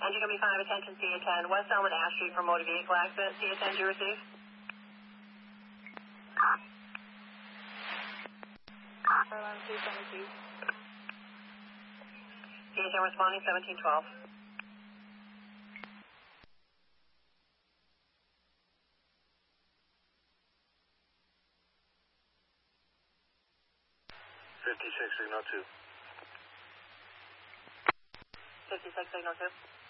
Engine Company 5, attention CA10, West Elm and Ash Street for motor vehicle accident. CA10, do you receive? Airline 372. CA10 responding, 1712. Signal 2. 56, signal 2.